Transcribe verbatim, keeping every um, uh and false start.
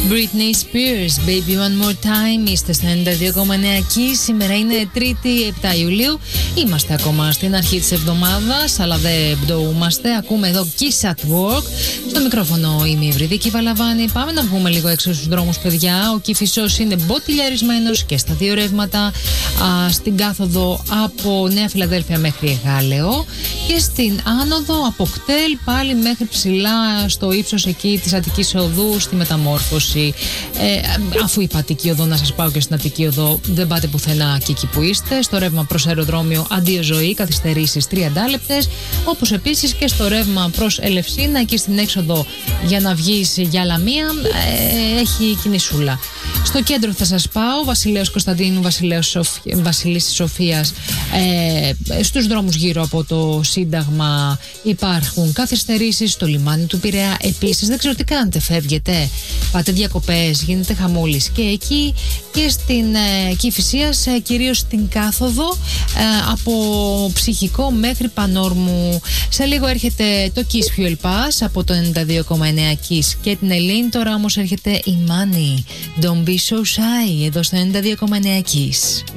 Britney Spears, Baby One More Time. Είστε στο ενενήντα δύο κόμμα εννέα Kiss. Σήμερα είναι Τρίτη, επτά Ιουλίου. Είμαστε ακόμα στην αρχή της εβδομάδας, αλλά δεν μπτωούμαστε. Ακούμε εδώ Kiss at Work. Στο μικρόφωνο είμαι η Ευρυδίκη Βαλαβάνη. Πάμε να βγούμε λίγο έξω στους δρόμους, παιδιά. Ο Κηφισός είναι μποτιλιαρισμένος και στα δύο ρεύματα, α, στην κάθοδο από Νέα Φιλαδέλφια μέχρι Εγάλεο και στην άνοδο από Κτέλ πάλι μέχρι ψηλά στο ύψος εκεί της Αττικής Οδού στη Μεταμόρφωση. Ε, αφού είπα Αττική Οδό, να σας πάω και στην Αττική Οδό, δεν πάτε πουθενά και εκεί που είστε. Στο ρεύμα προς αεροδρόμιο Αντίο Ζωή, καθυστερήσεις τριάντα λεπτές, όπως επίσης και στο ρεύμα προς Ελευσίνα, εκεί στην έξοδο για να βγεις για Λαμία, ε, έχει κινησούλα. Στο κέντρο θα σας πάω, Βασιλέως Κωνσταντίνου, Βασιλέως Σοφ... Βασιλίσσης Σοφίας, ε, στους δρόμους γύρω από το Σύνταγμα υπάρχουν καθυστερήσεις, στο λιμάνι του Πειραιά επίσης. Δεν ξέρω τι κάνετε, φεύγετε, πάτε διακοπές, γίνεται χαμούλης και εκεί και στην ε, Κηφισίας, ε, κυρίως στην κάθοδο ε, από Ψυχικό μέχρι Πανόρμου. Σε λίγο έρχεται το Kiss Fuel Pass από το ενενήντα δύο κόμμα εννέα Kiss και την Ελλήνη. Τώρα όμως έρχεται η Money, Don't Be So Shy, εδώ στο ενενήντα δύο κόμμα εννέα Kiss.